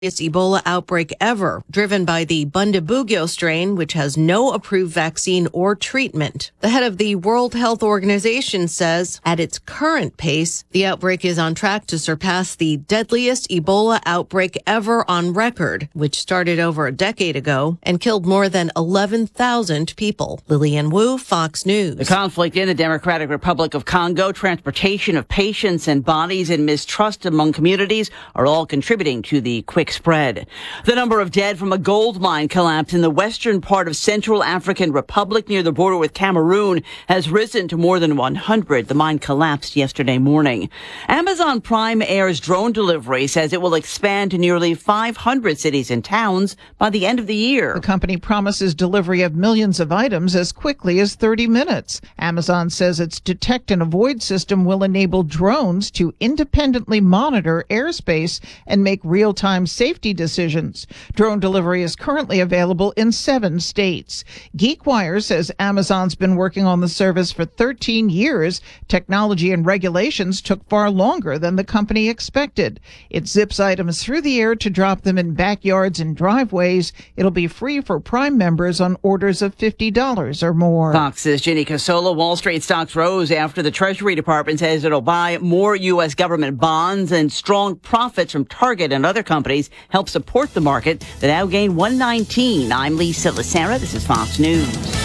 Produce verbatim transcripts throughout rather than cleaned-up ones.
Ebola outbreak ever, driven by the Bundibugyo strain, which has no approved vaccine or treatment. The head of the World Health Organization says at its current pace, the outbreak is on track to surpass the deadliest Ebola outbreak ever on record, which started over a decade ago and killed more than eleven thousand people. Lillian Wu, Fox News. The conflict in the Democratic Republic of Congo, transportation of patients and bodies, and mistrust among communities are all contributing to the quick spread. The number of dead from a gold mine collapse in the western part of Central African Republic near the border with Cameroon has risen to more than one hundred. The mine collapsed yesterday morning. Amazon Prime Air's drone delivery says it will expand to nearly five hundred cities and towns by the end of the year. The company promises delivery of millions of items as quickly as thirty minutes. Amazon says its detect and avoid system will enable drones to independently monitor airspace and make real-time safety decisions. Drone delivery is currently available in seven states. GeekWire says Amazon's been working on the service for thirteen years. Technology and regulations took far longer than the company expected. It zips items through the air to drop them in backyards and driveways. It'll be free for Prime members on orders of fifty dollars or more. Fox's Ginny Casola. Wall Street stocks rose after the Treasury Department says it'll buy more U S government bonds, and strong profits from Target and other companies help support the market. The Dow gained one nineteen. I'm Lisa Lacera. This is Fox News.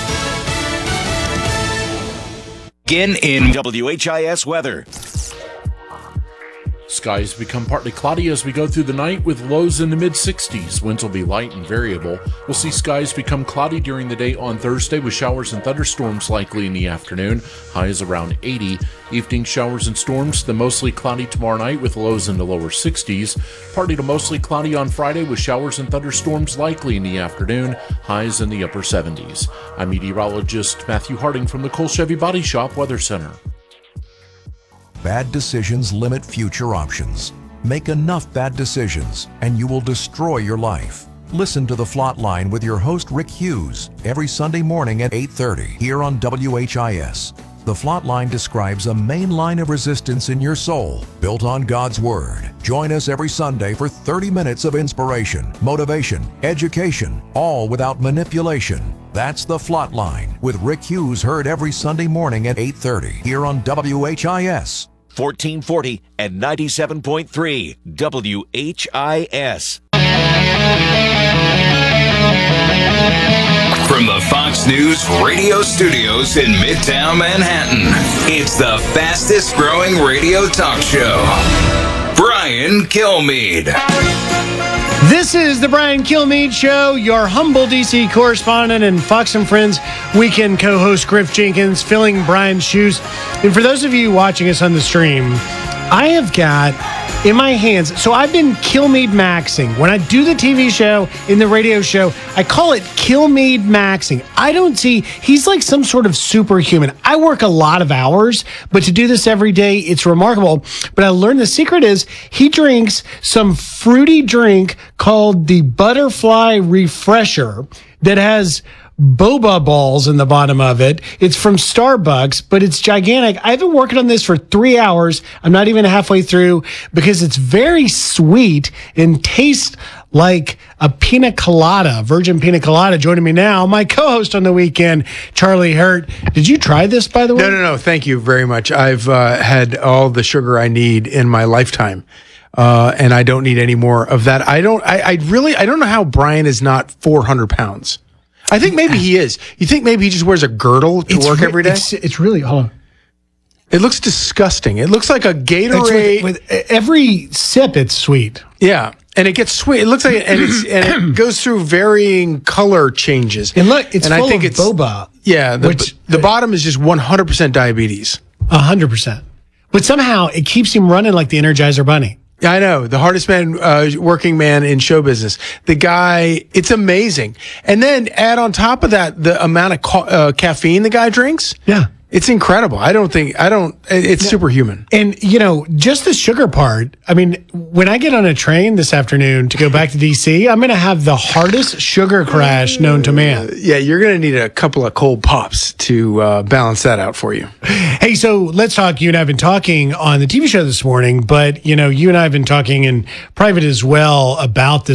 Again in W H I S weather. Skies become partly cloudy as we go through the night with lows in the mid sixties. Winds will be light and variable. We'll see skies become cloudy during the day on Thursday with showers and thunderstorms likely in the afternoon. Highs around eighty. Evening showers and storms, then mostly cloudy tomorrow night with lows in the lower sixties. Partly to mostly cloudy on Friday with showers and thunderstorms likely in the afternoon. Highs in the upper seventies. I'm meteorologist Matthew Harding from the Cole Chevy Body Shop Weather Center. Bad decisions limit future options. Make enough bad decisions, and you will destroy your life. Listen to The Flot Line with your host, Rick Hughes, every Sunday morning at eight thirty here on W H I S. The Flot Line describes a main line of resistance in your soul, built on God's Word. Join us every Sunday for thirty minutes of inspiration, motivation, education, all without manipulation. That's The Flot Line with Rick Hughes, heard every Sunday morning at eight thirty here on W H I S. fourteen forty and ninety-seven point three W H I S. From the Fox News radio studios in Midtown Manhattan, it's the fastest growing radio talk show. Brian Kilmeade. This is the Brian Kilmeade Show, your humble D C correspondent and Fox and Friends weekend co-host Griff Jenkins, filling Brian's shoes. And for those of you watching us on the stream, I have got in my hands, so I've been Kilmeade Maxing. When I do the T V show, in the radio show, I call it Kilmeade Maxing. I don't see, he's like some sort of superhuman. I work a lot of hours, but to do this every day, it's remarkable. But I learned the secret is he drinks some fruity drink called the Butterfly Refresher that has boba balls in the bottom of it. It's from Starbucks, but it's gigantic. I've been working on this for three hours. I'm not even halfway through because it's very sweet and tastes like a pina colada, virgin pina colada. Joining me now, my co-host on the weekend, Charlie Hurt. Did you try this, by the way? No, no, no. Thank you very much. I've uh, had all the sugar I need in my lifetime. Uh, and I don't need any more of that. I don't, I, I really, I don't know how Brian is not four hundred pounds. I think maybe he is. You think maybe he just wears a girdle to it's work re- every day? It's, it's really, hold on. It looks disgusting. It looks like a Gatorade. With, with every sip, it's sweet. Yeah. And it gets sweet. It looks like, and, it's, and it goes through varying color changes. And look, it's and full I think of it's, boba. Yeah. The, which, the bottom is just one hundred percent diabetes. one hundred percent. But somehow it keeps him running like the Energizer Bunny. Yeah, I know. The hardest man, uh, working man in show business. The guy, it's amazing. And then add on top of that the amount of ca- uh, caffeine the guy drinks. Yeah. It's incredible. I don't think, I don't, it's yeah. superhuman. And, you know, just the sugar part, I mean, when I get on a train this afternoon to go back to D C, I'm going to have the hardest sugar crash known to man. Uh, yeah, you're going to need a couple of cold pops to uh, balance that out for you. Hey, so let's talk. You and I have been talking on the T V show this morning, but, you know, you and I have been talking in private as well about this.